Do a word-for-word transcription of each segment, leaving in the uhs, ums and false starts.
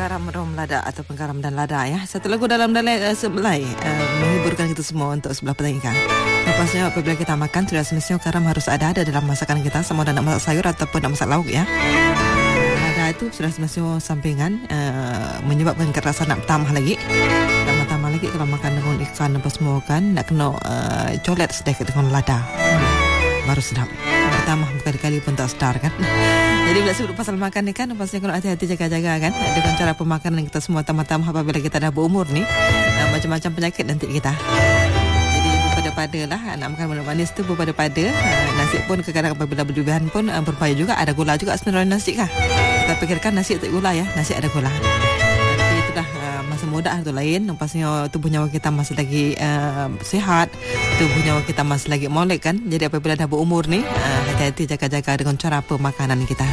garam rom lada ataupun garam dan lada ya. Satu lagu dalam dialek uh, Sebelai uh, menghiburkan kita semua untuk sebelah petang ikan. Lepasnya apabila kita makan sudah semestinya garam harus ada ada dalam masakan kita, sama ada nak masak sayur ataupun nak masak lauk ya. Lada itu sudah semestinya sampingan uh, menyebabkan kerasa nak tambah lagi. Nak tambah lagi kalau makan dengan ikan apa semua kan nak kena uh, colet sedikit dengan lada. Hmm, baru sedap. Pertama berkali-kali pun tak sedar kan. Jadi bila sebut pasal makan ni kan, pastinya kalau hati-hati jaga-jaga kan dengan cara pemakanan kita semua, tambah-tambah apabila kita dah berumur ni, uh, macam-macam penyakit nanti kita. Jadi berpada-pada lah nak makan benda manis tu berpada-pada. Uh, nasi pun kadang-kadang apabila berlebihan pun uh, berbahaya juga. Ada gula juga sebenarnya nasi kan. Kita fikirkan nasi tak gula ya, nasi ada gula. Tapi itulah uh, masa muda tu lain. Pastinya tubuh nyawa kita masih lagi uh, sihat, tubuh nyawa kita masih lagi molek kan. Jadi apabila dah berumur ni, uh, hati-hati jaga-jaga dengan cara pemakanan kita.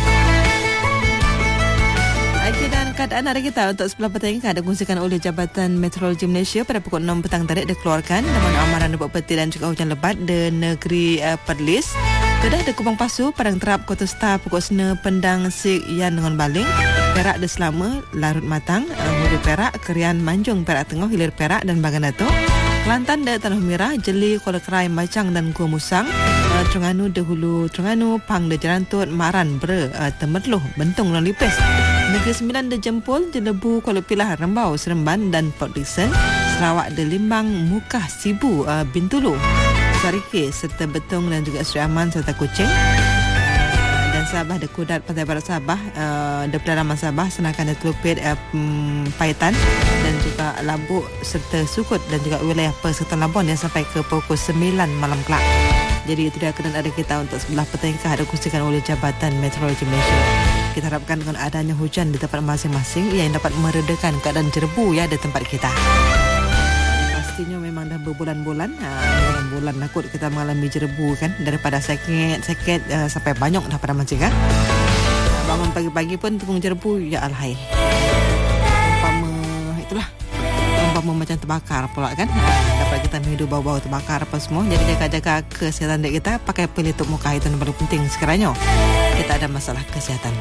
Okay, dan keadaan hari kita untuk sebelah petang ini ada dikongsikan oleh Jabatan Meteorologi Malaysia pada pukul enam petang tadi dikeluarkan dengan amaran lebat petir dan juga hujan lebat di negeri uh, Perlis. Kedah ada Kubang Pasu, Padang Terap, Kota Star, Pokok Sena, Pendang, Sik, Yan dengan Baling, Perak de Selama, Larut Matang, uh, Hulu Perak, Kerian, Manjung, Perak Tengah, Hilir Perak dan Bagan Datuk. Kelantan de Tanah Merah, Jeli, Kuala Kerai, Macang dan Gua Musang, uh, Terengganu de Hulu Terengganu, Pang de Jerantut, Maran, Bre, uh, Temerloh, Bentong dan Lipis. Negeri Sembilan de Jempol, Jelebu, Kuala Pilah, Rembau, Seremban dan Port Dickson. Sarawak de Limbang, Mukah, Sibu, uh, Bintulu, Sarike serta Betong dan juga Seri Aman serta Kuching. Dan Sabah de Kudat, Pantai Barat Sabah, uh, de Pedalaman Sabah, Senakan de Telupit, uh, um, Paitan dan juga Labuk serta Sukut dan juga wilayah Persekutuan Labuan yang sampai ke pukul sembilan malam kelak. Jadi itu dia keadaan ada kita untuk sebelah petang ada dikongsikan oleh Jabatan Meteorologi Malaysia. Kita harapkan dengan adanya hujan di tempat masing-masing yang dapat meredakan keadaan jerebu ya di tempat kita. Pastinya memang dah berbulan-bulan, ha, bulan nakut kita mengalami jerebu kan, daripada sakit-sakit uh, sampai banyak dah pada macam kan. Bangun pagi-pagi pun tunggu jerebu, ya alhai. Umpama itulah, umpama macam terbakar pula kan. Ha, dapat kita hidup bau-bau terbakar apa semua. Jadi jaga-jaga kesihatan kita, pakai pelitup muka itu yang paling penting sekiranya kita ada masalah kesihatan.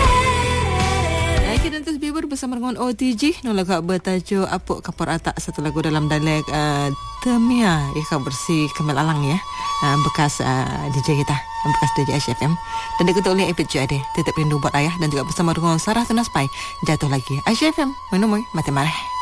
Kita terus bibur bersama dengan O T G. Nolak bertajuk Apuk Kapur Atak, satu lagu dalam dialek uh, Temia. Ia bersih Kemal Alang ya, uh, bekas uh, D J kita, bekas D J H F M. Dan dikutuk oleh A P J A D, Tetap Rindu Buat Ayah. Dan juga bersama dengan Sarah Tunaspai, Jatuh Lagi H F M. Menemui Mati Marah.